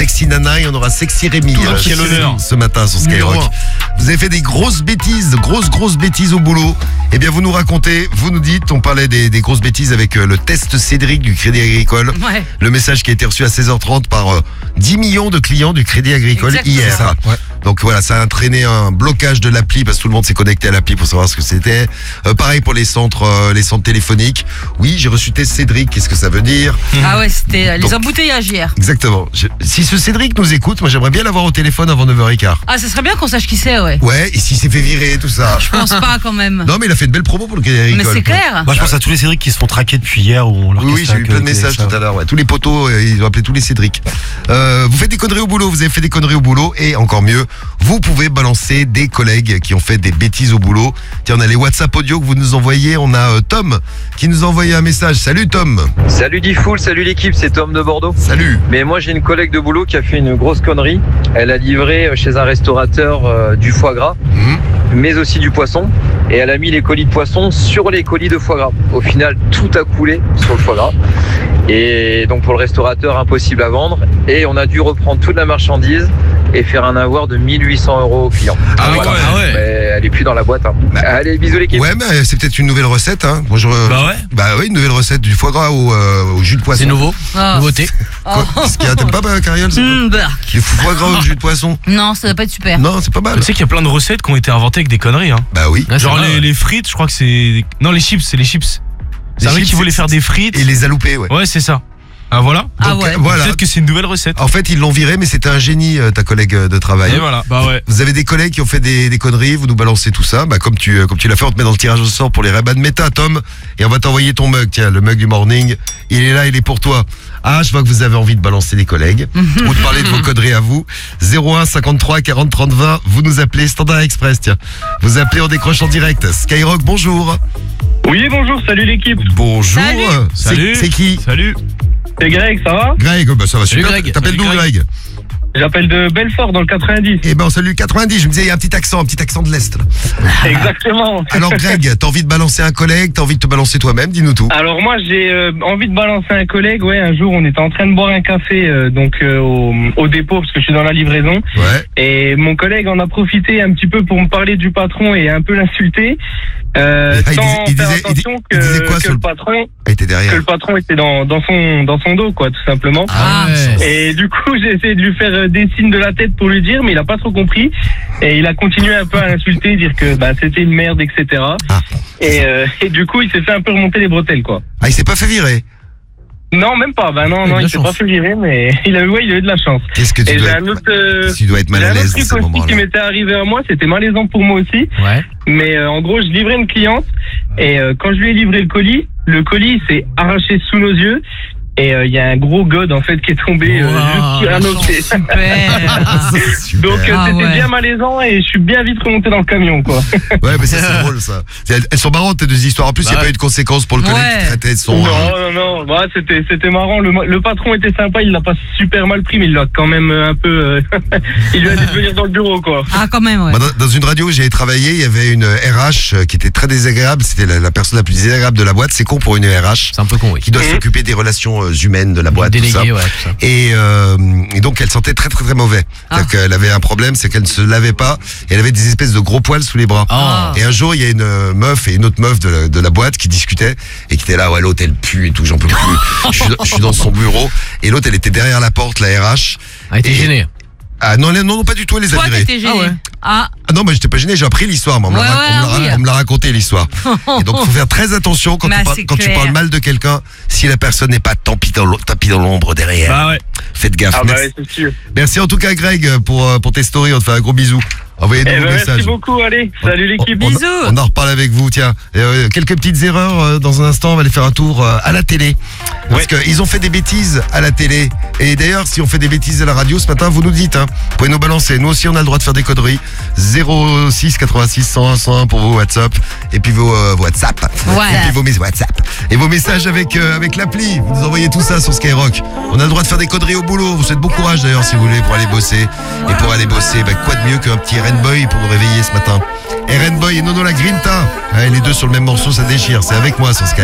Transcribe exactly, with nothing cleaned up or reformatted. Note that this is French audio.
Sexy Nana et on aura Sexy Rémi. Tout quel honneur. Ce matin sur Skyrock. Vous avez fait des grosses bêtises, grosses grosses bêtises au boulot. Eh bien vous nous racontez, vous nous dites, on parlait des, des grosses bêtises avec euh, le test Cédric du Crédit Agricole. Ouais. Le message qui a été reçu à seize heures trente par euh, dix millions de clients du Crédit Agricole Exactement. hier. Ça, ouais. Donc voilà, ça a entraîné un blocage de l'appli parce que tout le monde s'est connecté à l'appli pour savoir ce que c'était. Euh, pareil pour les centres, euh, les centres téléphoniques. Oui, j'ai reçu test Cédric. Qu'est-ce que ça veut dire? Ah ouais, c'était euh, les Donc- embouteillages hier. Exactement. Je- si ce Cédric nous écoute, moi j'aimerais bien l'avoir au téléphone avant neuf heures quinze. Ah, ça serait bien qu'on sache qui c'est, ouais. Ouais, et s'il s'est fait virer, tout ça. Je pense pas quand même. Non, mais il a fait de belles promos pour le Crédit Agricole. Mais c'est clair. Moi, je pense à tous les Cédric qui se font traquer depuis hier ou on leur Oui, oui, casse j'ai la eu queue, plein de que messages ça. tout à l'heure. Ouais. Tous les potos, euh, ils ont appelé tous les Cédric. Euh, vous faites des conneries au boulot, vous avez fait des conneries au boulot, et encore mieux, vous pouvez balancer des collègues qui ont fait des bêtises au boulot. Tiens, on a les WhatsApp audio que vous nous envoyez. On a euh, Tom qui nous a envoyé un message. Salut Tom. Salut Diffoul, salut l'équipe, c'est Tom de Bordeaux. Salut. Mais moi j'ai une collègue de boulot qui a fait une grosse connerie. Elle a livré chez un restaurateur euh, du foie gras, Mhm. mais aussi du poisson. Et elle a mis les colis de poisson sur les colis de foie gras. Au final, tout a coulé sur le foie gras. Et donc pour le restaurateur, impossible à vendre. Et on a dû reprendre toute la marchandise et faire un avoir de mille huit cents euros au client. Ah oui, Voilà. quand même. Ah ouais. Mais elle est plus dans la boîte. Hein. Allez, bisous l'équipe. Ouais, mais c'est peut-être une nouvelle recette. Hein. Moi, je... Bah ouais. Bah oui, une nouvelle recette du foie gras au, euh, au jus de poisson. C'est nouveau. Ah. Nouveauté. Quoi Qu'est-ce qu'il y a? T'aimes pas, bah, Cariole? c'est Hmm, pas- bark. Du foie gras au jus de poisson? Non, ça va pas être super. Non, c'est pas mal. Tu sais qu'il y a plein de recettes qui ont été inventées avec des conneries. Hein. Bah oui. Genre c'est vrai, les, ouais. les frites, je crois que c'est. Non, les chips, c'est les chips. C'est Les un mec chips, qui voulait c'est- faire des frites. Et les a loupés, ouais. Ouais, c'est ça. Ah voilà. Ah Donc, ouais. euh, voilà. Peut-être que c'est une nouvelle recette. En fait, ils l'ont viré, mais c'était un génie, euh, ta collègue euh, de travail. Et voilà. Bah ouais. Vous avez des collègues qui ont fait des, des conneries, vous nous balancez tout ça. Bah, comme tu, euh, comme tu l'as fait, on te met dans le tirage au sort pour les Ray-Ban Meta, Tom. Et on va t'envoyer ton mug. Tiens, le mug du morning. Il est là, il est pour toi. Ah, je vois que vous avez envie de balancer des collègues. ou de parler de vos conneries à vous. zéro un cinquante-trois quarante trente vingt. Vous nous appelez Standard Express, tiens. Vous appelez, on décroche en direct. Skyrock, bonjour. Oui, bonjour, salut l'équipe. Bonjour. Salut. C'est- Salut. C'est qui? Salut. C'est Greg, ça va? Greg, bah ça va Salut, super. Greg. T'appelles Salut, d'où, Greg. Greg? J'appelle de Belfort dans le quatre-vingt-dix. Eh ben, on salue le quatre-vingt-dix. Je me disais, il y a un petit accent, un petit accent de l'Est, là. Exactement. Alors, Greg, t'as envie de balancer un collègue, t'as envie de te balancer toi-même, dis-nous tout. Alors moi j'ai euh, envie de balancer un collègue. Ouais, un jour on était en train de boire un café euh, donc euh, au, au dépôt parce que je suis dans la livraison. Ouais. Et mon collègue en a profité un petit peu pour me parler du patron et un peu l'insulter. Euh, Ah, il sans disait- il faire disait- il attention dis- que, il disait quoi que sur le le- patron Ah, il était que derrière. le patron était dans, dans son dans son dos quoi tout simplement. Ah, ouais. Et du coup, j'ai essayé de lui faire euh, des signes de la tête pour lui dire, mais il a pas trop compris. Et il a continué un peu à l'insulter, dire que bah, c'était une merde, et cetera. Ah. Et, euh, et du coup, il s'est fait un peu remonter les bretelles, quoi. Ah, il s'est pas fait virer. Non, même pas. Bah non, Il a non, de il la s'est chance. pas fait virer, mais il a, ouais, il a eu de la chance. Qu'est-ce que tu Et dois j'ai être... un autre, euh, Tu dois être mal j'ai à un autre l'aise à truc ce aussi qui moment-là. m'était arrivé à moi. C'était malaisant pour moi aussi. Ouais. Mais euh, en gros, je livrais une cliente et euh, quand je lui ai livré le colis, le colis s'est arraché sous nos yeux. Et il euh, y a un gros god en fait qui est tombé euh, Wow, juste sur un la autre. super. Super. Donc euh, Ah c'était ouais. bien malaisant et je suis bien vite remonté dans le camion quoi. Ouais, mais ça, c'est drôle, ça. Elles, elles sont marrantes, tes deux histoires. En plus, il n'y a Bah pas ouais. eu de conséquences pour le collègue Ouais. qui traitait son... Non non non, bah, c'était c'était marrant. Le, le patron était sympa, il l'a pas super mal pris, mais il l'a quand même euh, un peu. Euh, il lui a dit de venir dans le bureau quoi. Ah, quand même, ouais. Moi, dans, dans une radio où j'avais travaillé, il y avait une R H euh, qui était très désagréable. C'était la, la personne la plus désagréable de la boîte. C'est con pour une R H C'est un peu con, oui. qui doit Mhm. s'occuper des relations euh, humaines de la boîte, tout ça. Délégué, ouais, tout ça. Et, euh, et donc elle sentait très très très mauvais. Ah. C'est-à-dire qu'elle avait un problème, c'est qu'elle ne se lavait pas et elle avait des espèces de gros poils sous les bras. Ah. Et un jour, il y a une euh, meuf et une autre meuf de la, de la boîte qui discutaient et qui étaient là, ouais, l'autre elle pue et tout, j'en peux plus. je, suis, je suis dans son bureau et l'autre elle était derrière la porte, la R H. Ah, t'es Et- gêné. Ah non, non, non, pas du tout, elle les a Toi, virés. t'étais gêné. Ah ouais. Ah, Ah non, mais j'étais pas gêné, j'ai appris l'histoire, moi, on me Ouais, l'a ra- ouais, on me l'a ra- oui. on me l'a raconté l'histoire. Et donc, il faut faire très attention quand, Bah, tu, parles, c'est quand tu clair. parles mal de quelqu'un, si la personne n'est pas tapis dans l'o- tapis dans l'ombre derrière. Bah ouais. Faites gaffe. Ah bah merci. ouais, c'est sûr. Merci en tout cas, Greg, pour, euh, pour tes stories. On te fait un gros bisou. Envoyez-nous Eh vos ben, merci messages. beaucoup, allez, salut l'équipe. On- on- Bisous. On en reparle avec vous, tiens. Euh, quelques petites erreurs euh, dans un instant. On va aller faire un tour euh, à la télé. Parce qu'ils ont fait des bêtises à la télé. Et d'ailleurs, si on fait des bêtises à la radio ce matin, vous nous dites. Hein. Vous pouvez nous balancer. Nous aussi, on a le droit de faire des conneries. zéro six quatre-vingt-six cent un cent un pour vos WhatsApp. Et puis vos euh, WhatsApp. Ouais. Et puis vos mes- WhatsApp. Et vos messages avec, euh, avec l'appli. Vous nous envoyez tout ça sur Skyrock. On a le droit de faire des conneries au boulot. Vous souhaite bon courage d'ailleurs si vous voulez pour aller bosser. Et pour aller bosser, bah, quoi de mieux qu'un petit Rainboy pour nous réveiller ce matin. Eren Boy et Nono la Grinta. Ouais, les deux sur le même morceau, ça déchire. C'est avec moi sur Sky.